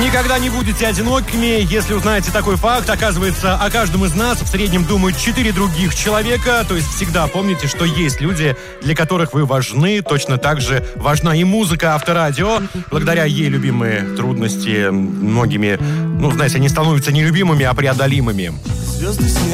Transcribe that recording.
Никогда не будете одинокими, если узнаете такой факт. Оказывается, о каждом из нас в среднем думают 4 других человека. То есть всегда помните, что есть люди, для которых вы важны. Точно так же важна и музыка Авторадио. Благодаря ей любимые трудности многими, знаете, они становятся не любимыми, а преодолимыми. Звезды снег.